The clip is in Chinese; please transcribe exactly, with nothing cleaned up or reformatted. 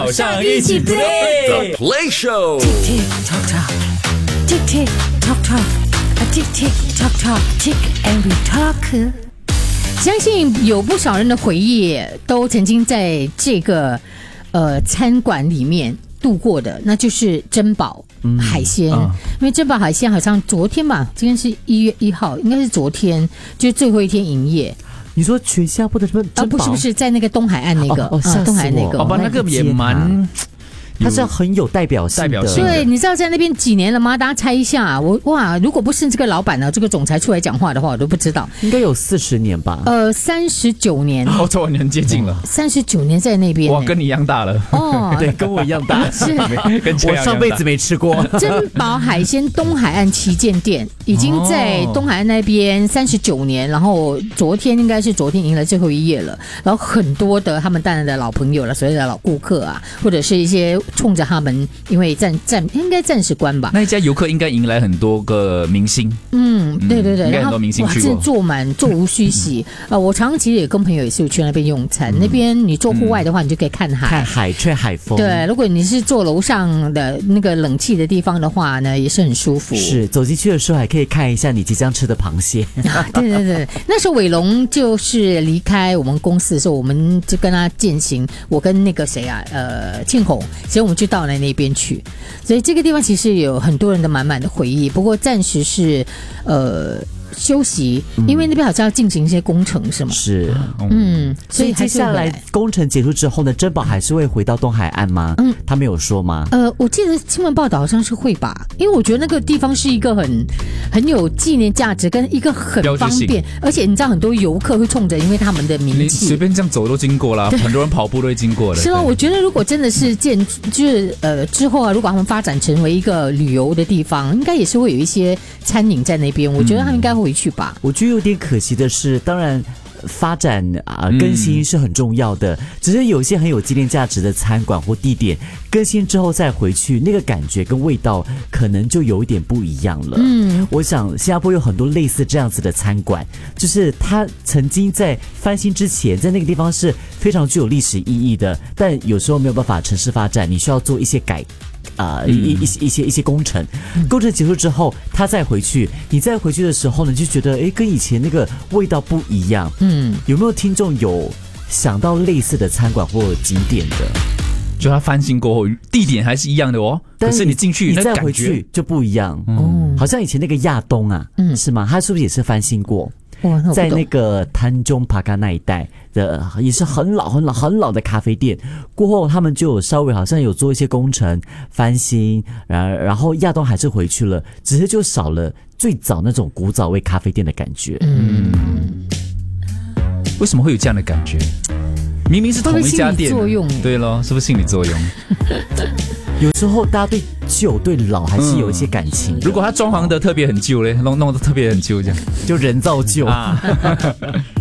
好像一起 play The Play Show。 Tick tock tock, tick tick tock tock, tick tick tock tock, tick and we talk。相信有不少人的回忆都曾经在这个呃餐馆里面度过的，那就是珍宝海鲜、嗯啊、因为珍宝海鲜好像昨天吧，今天是一月一号，应该是昨天就是最后一天营业。 你说全下铺的什么珍宝？ 啊，不是不是，在那个东海岸那个， 哦哦啊，东海岸那个， 好吧，那个也蛮。 它是很有代表性的， 代表性的。 对，你知道在那边几年了吗？大家猜一下，我哇，如果不是这个老板呢，这个总裁出来讲话的话，我都不知道。 应该有四十年吧？ 呃，三十九年。 哦，这你很接近了。 三十九年在那边， 哇，跟你一样大了。 哦，对，跟我一样大。 是， 跟我上辈子没吃过。 珍宝海鲜东海岸旗舰店已经在东海岸那边三十九年，然后昨天应该是昨天迎来最后一夜了。然后很多的他们当然的老朋友了，所谓的老顾客啊，或者是一些冲着他们。因为暂暂应该暂时关吧。 那一家游客应该迎来很多个明星。 嗯，对对对， 应该很多明星去过。 是坐满，座无虚席。呃，我常常其实也跟朋友也是有去那边用餐。嗯、那边你坐户外的话，你就可以看海， 看海，吹海风。 对，如果你是坐楼上的那个冷气的地方的话呢，也是很舒服。 是，走进去的时候还可以看一下你即将吃的螃蟹。 啊、对对对，那时候伟龙就是离开我们公司的时候，我们就跟他践行。我跟那个谁啊，呃，庆红，所以我们就到了那边去。所以这个地方其实有很多人的满满的回忆，不过暂时是呃休息，因为那边好像要进行一些工程，是吗？ 是， 嗯， 所以接下来工程结束之后呢，珍宝还是会回到东海岸吗？嗯，他没有说吗？ 呃，我记得新闻报道好像是会吧，因为我觉得那个地方是一个很很有纪念价值，跟一个很方便，而且你知道很多游客会冲着，因为他们的名气， 你随便这样走都经过啦，很多人跑步都会经过的。 是吗？我觉得如果真的是建，就是呃之后啊，如果他们发展成为一个旅游的地方，应该也是会有一些餐饮在那边，我觉得他们应该会回去吧。 我觉得有点可惜的是，当然发展啊、呃、更新是很重要的、嗯、只是有些很有纪念价值的餐馆或地点更新之后再回去，那个感觉跟味道可能就有一点不一样了。嗯，我想新加坡有很多类似这样子的餐馆，就是它曾经在翻新之前在那个地方是非常具有历史意义的，但有时候没有办法城市发展，你需要做一些改啊、呃，一一些一些一些工程，工程结束之后，他再回去，你再回去的时候呢，就觉得哎，跟以前那个味道不一样。嗯，有没有听众有想到类似的餐馆或景点的？ 就它翻新过后，地点还是一样的哦，可是你进去， 你再回去就不一样。嗯，好像以前那个亚东啊，嗯，是吗？它是不是也是翻新过？在那个丹中帕卡那一带的也是很老很老很老的咖啡店，过后他们就有稍微好像有做一些工程翻新，然然后亚东还是回去了，只是就少了最早那种古早味咖啡店的感觉。嗯， 为什么会有这样的感觉？明明是同一家店， 作用对咯，是不是心理作用？ 有时候大家对旧对老还是有一些感情、嗯、 如果它装潢的特别很旧嘞，弄弄得特别很旧这样， 就人造旧啊。